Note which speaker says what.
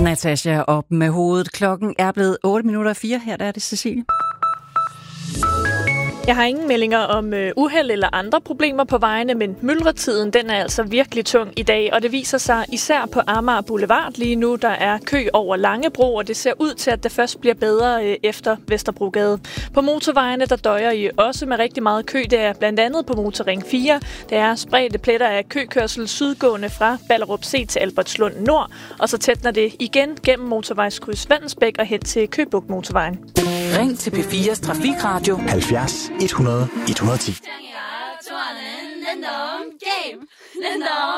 Speaker 1: Natasha op med hovedet. Klokken er blevet 8:04. Her der er det Cecilie.
Speaker 2: Jeg har ingen meldinger om uheld eller andre problemer på vejene, men myldretiden den er altså virkelig tung i dag, og det viser sig især på Amager Boulevard lige nu. Der er kø over Langebro, og det ser ud til, at det først bliver bedre efter Vesterbrogade. På motorvejene der døjer I også med rigtig meget kø. Det er blandt andet på Motorring 4. Der er spredte pletter af køkørsel sydgående fra Ballerup C til Albertslund Nord, og så tætner det igen gennem motorvejskryds Vandensbæk og hen til Købugt Motorvejen.
Speaker 3: Ring til P4's Trafikradio
Speaker 4: 70 100 110.